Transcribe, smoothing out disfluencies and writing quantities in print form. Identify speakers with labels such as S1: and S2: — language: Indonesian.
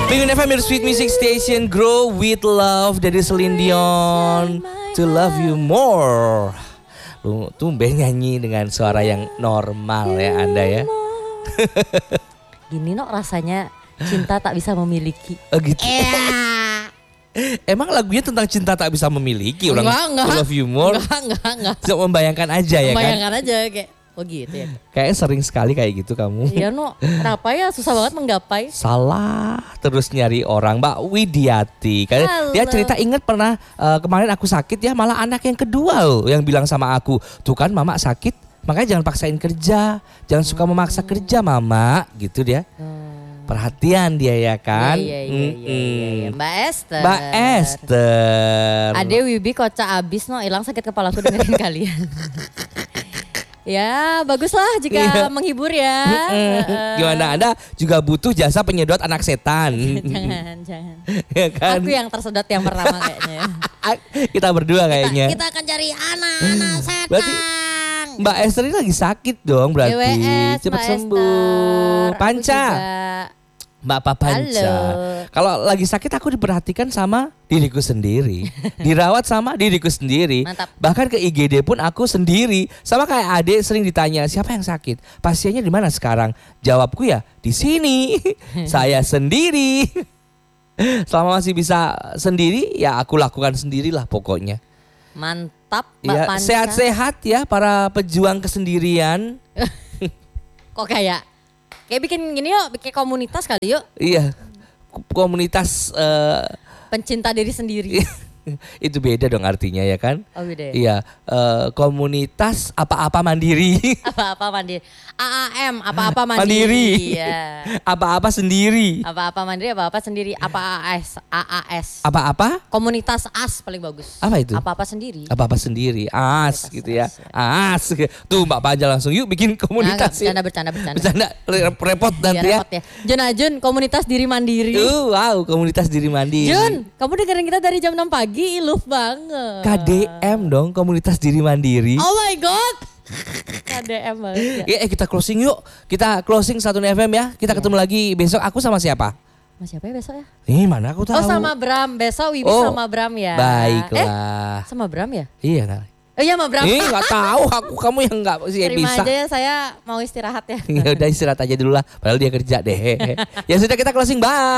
S1: Pengen FM your sweet music station, grow with love dari Celine Dion. To love you more. Lu tumben nyanyi dengan suara yang normal ya Anda ya.
S2: Gini no rasanya cinta tak bisa memiliki.
S1: Oh gitu. Emang lagunya tentang cinta tak bisa memiliki orang
S2: Enggak.
S1: To love you more.
S2: Enggak.
S1: Bisa membayangkan aja ya kan.
S2: Membayangkan aja kayak oh gitu ya.
S1: Kayaknya sering sekali kayak gitu kamu.
S2: Iya no, kenapa ya susah banget menggapai.
S1: Salah terus nyari orang. Mbak Widiati kan dia
S2: Halo.
S1: cerita ingat pernah kemarin aku sakit ya, malah anak yang kedua loh yang bilang sama aku, tuh kan mama sakit makanya jangan paksain kerja, jangan suka memaksa kerja mama gitu dia. Perhatian dia ya kan.
S2: Iya. Mbak Esther.
S1: Mbak Esther.
S2: Ade Wibi kocak abis no, hilang sakit kepalaku dengerin kalian. Ya baguslah jika menghibur ya.
S1: Gimana Anda juga butuh jasa penyedot anak setan.
S2: Jangan.
S1: Ya kan?
S2: Aku yang tersedot yang pertama kayaknya.
S1: Kita berdua kayaknya.
S2: Kita akan cari anak setan.
S1: Berarti Mbak Esther ini lagi sakit dong berarti.
S2: GWS,
S1: Cepat
S2: Mbak
S1: sembuh.
S2: Esther. Aku
S1: Panca.
S2: juga.
S1: Mbak Papanca.
S2: Halo.
S1: Kalau lagi sakit aku diperhatikan sama diriku sendiri. Dirawat sama diriku sendiri.
S2: Mantap.
S1: Bahkan ke IGD pun aku sendiri. Sama kayak Ade sering ditanya siapa yang sakit? Pasiennya di mana sekarang? Jawabku ya di sini. Saya sendiri. Selama masih bisa sendiri ya aku lakukan sendirilah pokoknya.
S2: Mantap Mbak
S1: Ya,
S2: Panca.
S1: sehat-sehat ya para pejuang kesendirian.
S2: Kok kayak bikin gini yuk, bikin komunitas kali yuk.
S1: Iya. Komunitas
S2: Pencinta diri sendiri.
S1: itu beda dong artinya ya kan?
S2: Oh beda ya?
S1: Iya, komunitas apa-apa mandiri.
S2: Apa-apa mandiri. AAM, apa-apa mandiri.
S1: Mandiri.
S2: Iya.
S1: Apa-apa sendiri.
S2: Apa-apa mandiri, apa-apa sendiri. Apa AAS.
S1: Apa-apa?
S2: Komunitas AS paling bagus.
S1: Apa itu?
S2: Apa-apa sendiri.
S1: Apa-apa sendiri. As
S2: Komunitas
S1: gitu ya.
S2: AS,
S1: As. Tuh Mbak Panja langsung yuk bikin komunitas.
S2: Bercanda.
S1: Bercanda repot
S2: Biar
S1: nanti ya.
S2: repot ya. Jun Ajun, komunitas diri mandiri.
S1: Wow, komunitas diri mandiri.
S2: Jun, kamu dengerin kita dari jam 6 pagi, love banget.
S1: KDM dong, komunitas diri mandiri.
S2: Oh my god. KDM banget ya.
S1: Kita closing yuk. Kita closing 1 FM ya. Kita ketemu lagi besok. Aku sama siapa?
S2: Mas siapa ya besok ya?
S1: Mana aku tahu.
S2: Oh sama Bram, besok Wibi sama Bram ya.
S1: Baiklah.
S2: Sama Bram ya?
S1: Iya nah.
S2: Oh iya sama Bram.
S1: Nggak tahu aku, kamu yang nggak sih
S2: Terima
S1: bisa.
S2: aja ya, saya mau istirahat ya.
S1: Ya udah istirahat aja dulu lah. Padahal dia kerja deh. Ya sudah kita closing, bye.